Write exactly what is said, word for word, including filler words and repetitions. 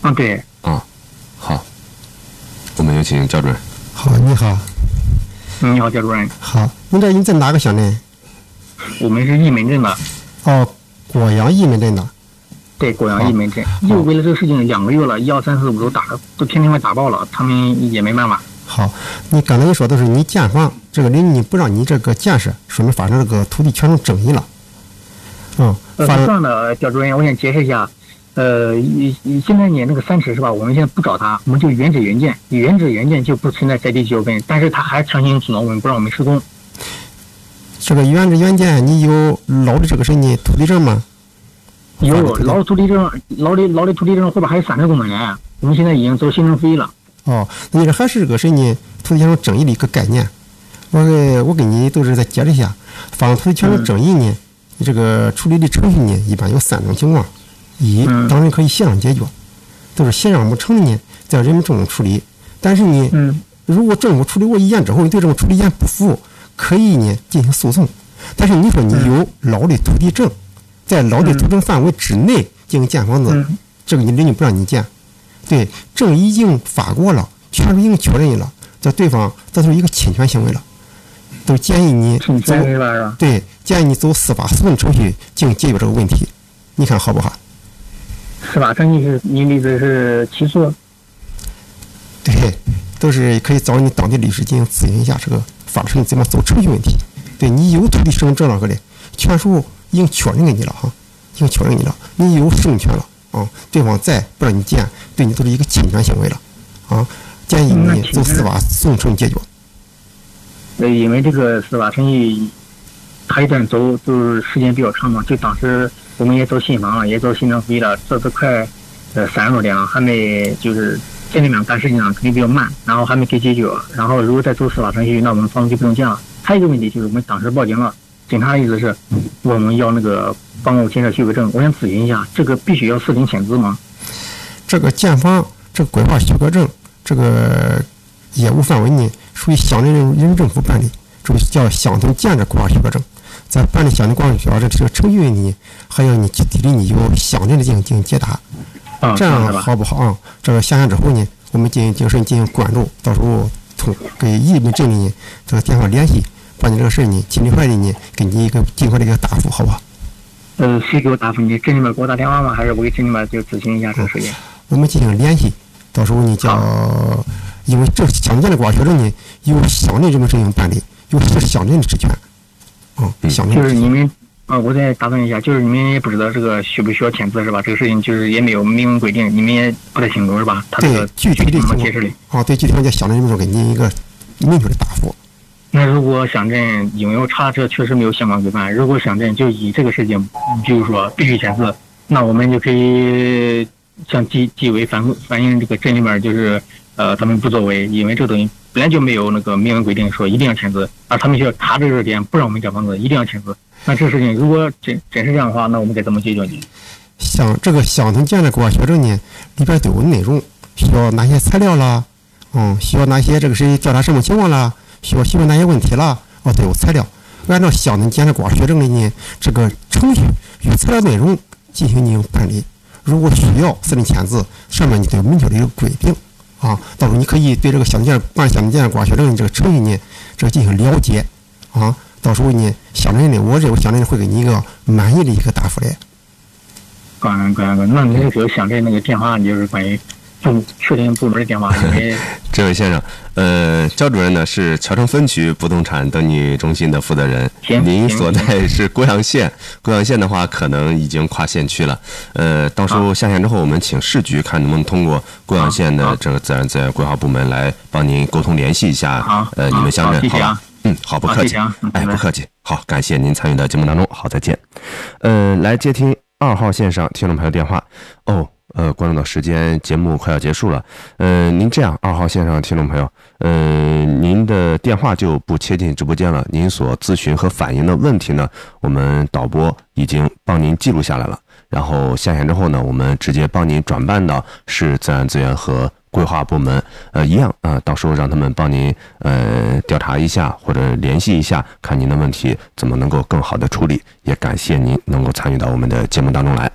啊，对。 啊，好，我们有请焦主任。 好，你好。 你好，焦主任。 好，你这你在哪个乡镇？ 我们是义门镇的。 哦，果阳义门镇的。 对，果阳义门镇。又为了这个事情两个月了，一二三四五都打，都天天快打爆了，他们也没办法。 好，你刚才你说的是你建房，这个邻居不让你这个建设，说明发生这个土地权争争议了。嗯， 呃，是这样的，焦主任，我想解释一下。呃，现在你那个三尺是吧？我们现在不找他，我们就原址原建，原址原建就不存在在地纠纷，但是他还强行阻挠我们，不让我们施工。 这个原址原建，你有老的这个是你土地证吗？ 有老的土地证，老的老的土地证后边还有三十公亩呢。我们现在已经走行政复议了。 哦，那你这还是这个是你土地权争争议的一个概念。我给我给你都是再解释一下，发生土地权争争议呢，嗯、你这个处理的程序呢，一般有三种情况。一，当然可以协商解决，都是协商不成的呢，在人民政府处理。但是呢， 嗯， 如果政府处理过意见之后，你对这种处理意见不服，可以呢进行诉讼。但是你说你有老的土地证，在老的土地证范围之内进行建房子， 嗯、 这个你人家不让你建，对，证已经发过了，权属已经确认了，这对方这就是一个侵权行为了，都建议你走，对，建议你走司法诉讼程序进行解决这个问题，你看好不好？ 司法程序是您的意思是起诉？ 对，都是可以找你当地律师进行咨询一下这个法律程序怎么走程序问题。对，你有土地使用证了，个的权属已经确认给你了哈，已经确认给你了，你有使用权了啊，对方再不让你建，对你都是一个侵权行为了啊，建议你走司法诉讼程序解决。 呃，因为这个司法程序他一旦走就是时间比较长嘛，就当时我们也走新房了，也走行政复议了，这都快呃三十多天了，还没就是这里面干事情上肯定比较慢，然后还没给解决，然后如果再走司法程序，那我们房子就不能建了。还有一个问题就是我们当时报警了，警察的意思是我们要那个房屋建设许可证，我想咨询一下，这个必须要四庭签字吗？ 这个建房这个规划许可证这个业务范围呢，属于乡镇人民政府办理，这个叫乡村建设规划许可证。在办理乡镇规划许可证这个程序呢，还要你地里你由乡镇的进行进行解答， 啊、 这样好不好啊？这个下线之后呢，我们进行精神进行关注，到时候通给义门镇里呢这个电话联系，把你这个事呢尽快的呢给你一个尽快的一个答复，好吧？ 呃，谁给我答复？你镇里面给我打电话吗？还是我给镇里面就咨询一下这个事情？ 我们进行联系，到时候你叫，因为这乡镇的规划许可证呢由乡镇人民进行办理，由乡镇的职权。嗯， 就是你们啊，我再打断一下，就是你们也不知道这个需不需要签字是吧？这个事情就是也没有明文规定，你们也不太清楚是吧？他这个具体的怎么解释的？ 啊，对，具体在乡镇人民给您一个明确的答复。 那如果乡镇因为我查这确实没有相关规范，如果乡镇就以这个事情，比如说必须签字，那我们就可以向纪纪委反反映这个镇里面就是呃他们不作为，因为这个东西本来就没有那个明文规定说一定要签字，而他们需要查这个点不让我们建房子一定要签字。那这个事情如果真真是这样的话，那我们该怎么解决呢？ 像这个乡村建设规划许可证呢，里边都有内容，需要哪些材料啦，嗯，需要哪些这个是调查什么情况啦，需要询问哪些问题啦，哦，都有材料。按照乡村建设规划许可证的呢这个程序与材料内容进行进行办理。如果需要私人签字，上面你都有明确的一个规定啊。到时候你可以对这个乡村建设办乡村建设规划许可证的这个程序呢，这个进行了解啊。到时候呢，乡镇的我认为乡镇会给你一个满意的一个答复的。 关关关关，那你那时候乡镇那个电话就是关于部确定部门的电话，因为这位先生，呃，焦主任呢是谯城分区不动产登记中心的负责人，您所在是贵阳县，贵阳县的话可能已经跨县区了，呃，到时候下线之后，我们请市局看能不能通过贵阳县的这个自然资源规划部门来帮您沟通联系一下，呃，你们乡镇，好吧？嗯，好，不客气，哎，不客气，好，感谢您参与到节目当中，好，再见。嗯、呃，来接听二号线上听众朋友电话。哦，呃，关注到时间，节目快要结束了。嗯、呃，您这样，二号线上听众朋友，嗯、呃，您的电话就不切进直播间了。您所咨询和反映的问题呢，我们导播已经帮您记录下来了。然后下线之后呢，我们直接帮您转办到市自然资源和规划部门，呃，一样啊、呃，到时候让他们帮您呃调查一下或者联系一下，看您的问题怎么能够更好的处理。也感谢您能够参与到我们的节目当中来。